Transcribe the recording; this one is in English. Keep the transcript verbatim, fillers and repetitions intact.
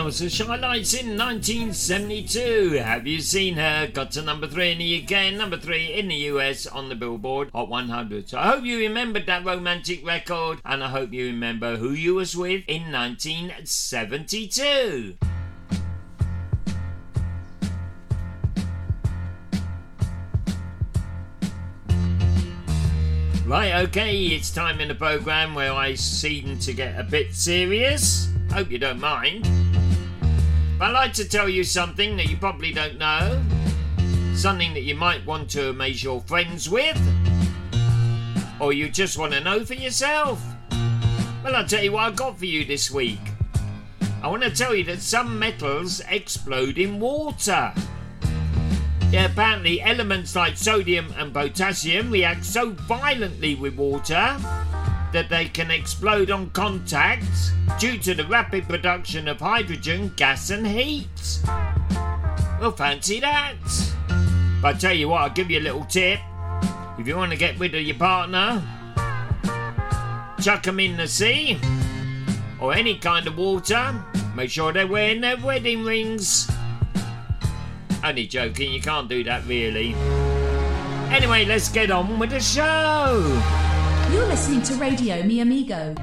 So Shy Lights in nineteen seventy-two. Have you seen her? Got to number three in the U K and number three in the U S on the Billboard Hot one hundred. So I hope you remembered that romantic record, and I hope you remember who you was with in nineteen seventy-two. Right, okay, it's time in the programme where I seem to get a bit serious. Hope you don't mind. But I'd like to tell you something that you probably don't know. Something that you might want to amaze your friends with. Or you just want to know for yourself. Well, I'll tell you what I've got for you this week. I want to tell you that some metals explode in water. Yeah, apparently elements like sodium and potassium react so violently with water that they can explode on contact due to the rapid production of hydrogen, gas and heat. Well, fancy that. But I tell you what, I'll give you a little tip. If you want to get rid of your partner, chuck them in the sea or any kind of water. Make sure they're wearing their wedding rings. Only joking, you can't do that really. Anyway, let's get on with the show. You're listening to Radio Mi Amigo.